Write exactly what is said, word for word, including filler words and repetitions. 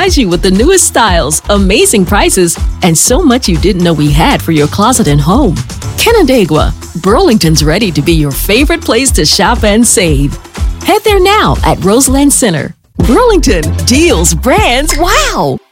surprise you with the newest styles, amazing prices, and so much you didn't know we had for your closet and home. Canandaigua, Burlington's ready to be your favorite place to shop and save. Head there now at Roseland Center. Burlington, deals, brands, wow!